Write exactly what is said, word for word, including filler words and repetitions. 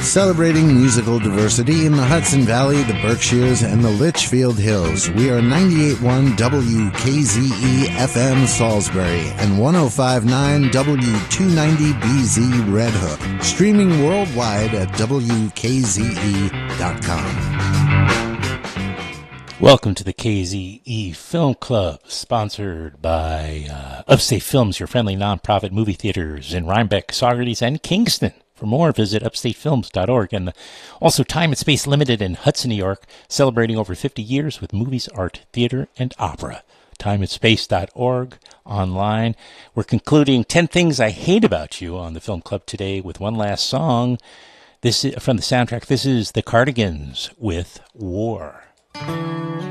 Celebrating musical diversity in the Hudson Valley, the Berkshires, and the Litchfield Hills. We are ninety-eight point one W K Z E F M Salisbury and one oh five point nine W two ninety B Z Red Hook. Streaming worldwide at W K Z E dot com. Welcome to the K Z E Film Club, sponsored by uh, Upstate Films, your friendly nonprofit movie theaters in Rhinebeck, Saugerties, and Kingston. For more, visit upstate films dot org. And also Time and Space Limited in Hudson, New York, celebrating over fifty years with movies, art, theater, and opera. time and space dot org online. We're concluding ten Things I Hate About You on the Film Club today with one last song. This is from the soundtrack. This is The Cardigans with War.